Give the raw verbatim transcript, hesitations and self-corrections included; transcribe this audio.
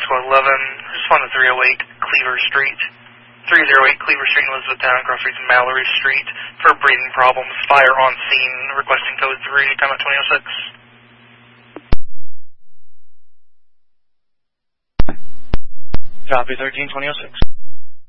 Squad eleven, respond to three oh eight Cleaver Street. three oh eight Cleaver Street, Elizabethtown, cross streets Mallory Street for breathing problems. Fire on scene, requesting code three, time at twenty oh six. Copy, thirteen twenty oh six.